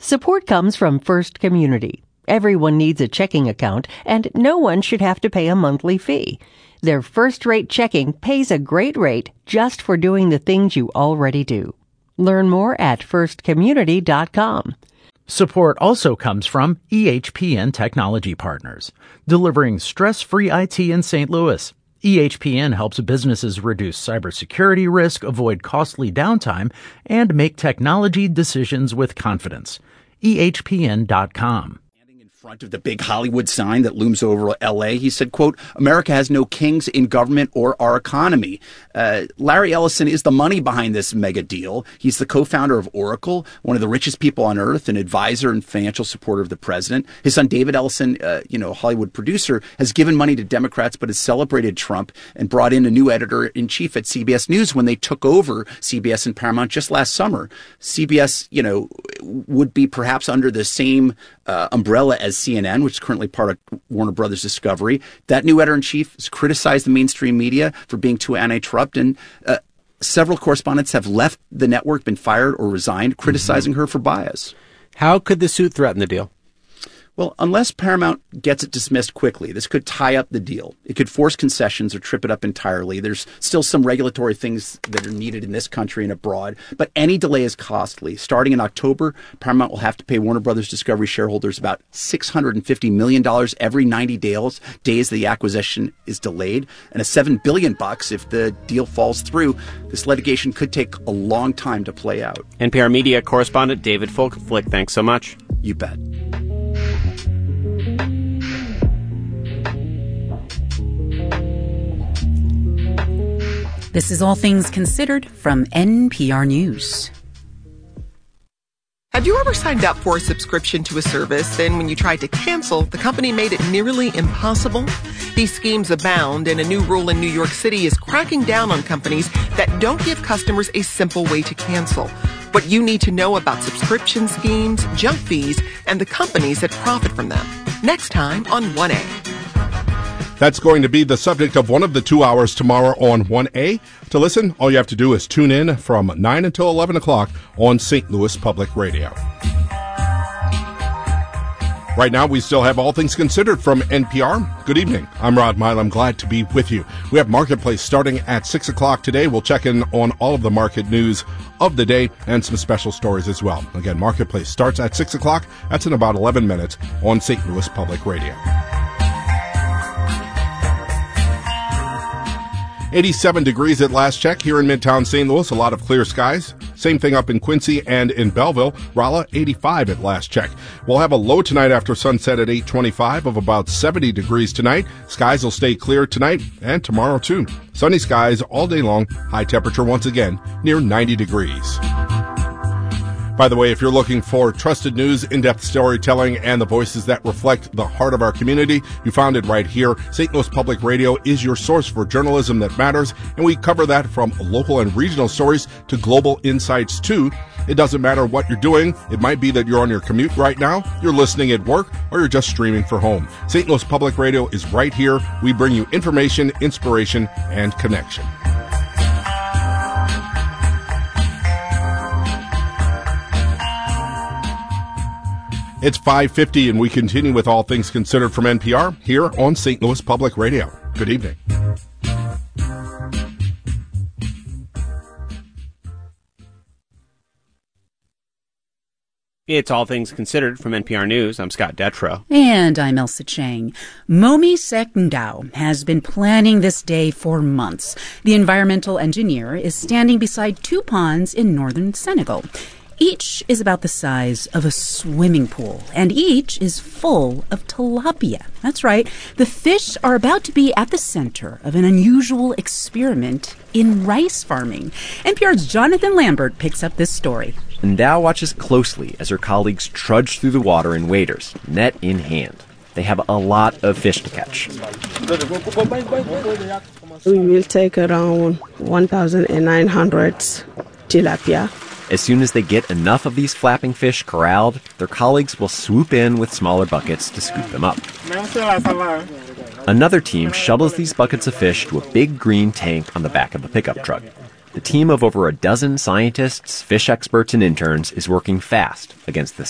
Support comes from First Community. Everyone needs a checking account, and no one should have to pay a monthly fee. Their first-rate checking pays a great rate just for doing the things you already do. Learn more at firstcommunity.com. Support also comes from EHPN Technology Partners, delivering stress-free IT in St. Louis. EHPN helps businesses reduce cybersecurity risk, avoid costly downtime, and make technology decisions with confidence. EHPN.com. In front of the big Hollywood sign that looms over L.A., he said, quote, "America has no kings in government or our economy." Larry Ellison is the money behind this mega deal. He's the co-founder of Oracle, one of the richest people on earth, an advisor and financial supporter of the president. His son, David Ellison, Hollywood producer, has given money to Democrats, but has celebrated Trump and brought in a new editor-in-chief at CBS News when they took over CBS and Paramount just last summer. CBS, would be perhaps under the same umbrella as CNN, which is currently part of Warner Brothers Discovery. That new editor-in-chief has criticized the mainstream media for being too anti-Trump, and several correspondents have left the network, been fired or resigned, criticizing her for bias. How could the suit threaten the deal? Well, unless Paramount gets it dismissed quickly, this could tie up the deal. It could force concessions or trip it up entirely. There's still some regulatory things that are needed in this country and abroad, but any delay is costly. Starting in October, Paramount will have to pay Warner Brothers Discovery shareholders about $650 million every 90 days the acquisition is delayed, and a $7 billion if the deal falls through. This litigation could take a long time to play out. NPR Media correspondent David Folkflick, thanks so much. You bet. This is All Things Considered from NPR News. Have you ever signed up for a subscription to a service, then when you tried to cancel, the company made it nearly impossible? These schemes abound, and a new rule in New York City is cracking down on companies that don't give customers a simple way to cancel. What you need to know about subscription schemes, junk fees, and the companies that profit from them. Next time on 1A. That's going to be the subject of one of the 2 hours tomorrow on 1A. To listen, all you have to do is tune in from 9 until 11 o'clock on St. Louis Public Radio. Right now, we still have All Things Considered from NPR. Good evening. I'm Rod Mile. I'm glad to be with you. We have Marketplace starting at 6 o'clock today. We'll check in on all of the market news of the day and some special stories as well. Again, Marketplace starts at 6 o'clock. That's in about 11 minutes on St. Louis Public Radio. 87 degrees at last check here in Midtown St. Louis. A lot of clear skies. Same thing up in Quincy and in Belleville. Rolla, 85 at last check. We'll have a low tonight after sunset at 8:25 of about 70 degrees tonight. Skies will stay clear tonight and tomorrow too. Sunny skies all day long. High temperature once again near 90 degrees. By the way, if you're looking for trusted news, in-depth storytelling, and the voices that reflect the heart of our community, you found it right here. St. Louis Public Radio is your source for journalism that matters, and we cover that from local and regional stories to global insights too. It doesn't matter what you're doing. It might be that you're on your commute right now, you're listening at work, or you're just streaming for home. St. Louis Public Radio is right here. We bring you information, inspiration, and connection. It's 5:50, and we continue with All Things Considered from NPR here on St. Louis Public Radio. Good evening. It's All Things Considered from NPR News. I'm Scott Detrow. And I'm Elsa Chang. Momi Sekndao has been planning this day for months. The environmental engineer is standing beside two ponds in northern Senegal. Each is about the size of a swimming pool, and each is full of tilapia. That's right. The fish are about to be at the center of an unusual experiment in rice farming. NPR's Jonathan Lambert picks up this story. Ndao watches closely as her colleagues trudge through the water in waders, net in hand. They have a lot of fish to catch. We will take around 1,900 tilapia. As soon as they get enough of these flapping fish corralled, their colleagues will swoop in with smaller buckets to scoop them up. Another team shuttles these buckets of fish to a big green tank on the back of a pickup truck. The team of over a dozen scientists, fish experts, and interns is working fast against the